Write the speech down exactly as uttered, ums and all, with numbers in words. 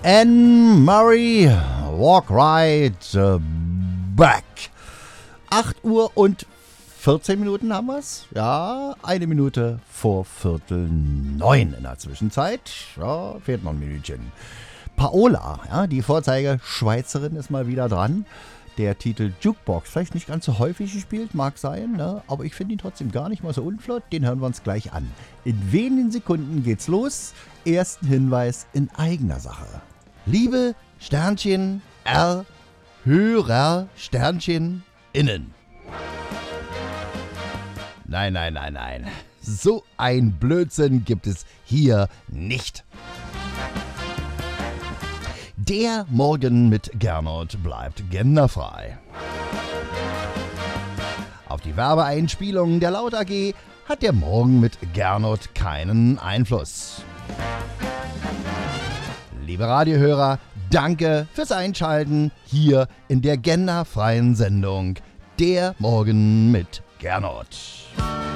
Anne Murray, Walk Right uh, Back. acht Uhr und vierzehn Minuten haben wir's. Ja, eine Minute vor Viertel neun in der Zwischenzeit. Ja, fehlt noch ein Minütchen. Paola, ja, die Vorzeige-Schweizerin, ist mal wieder dran. Der Titel Jukebox, vielleicht nicht ganz so häufig gespielt, mag sein, ne? Aber ich finde ihn trotzdem gar nicht mal so unflott. Den hören wir uns gleich an. In wenigen Sekunden geht's los. Ersten Hinweis in eigener Sache. Liebe Sternchen R, Hörer Sternchen innen. Nein, nein, nein, nein. So ein Blödsinn gibt es hier nicht. Der Morgen mit Gernot bleibt genderfrei. Auf die Werbeeinspielungen der Laut A G hat der Morgen mit Gernot keinen Einfluss. Liebe Radiohörer, danke fürs Einschalten hier in der genderfreien Sendung Der Morgen mit Gernot.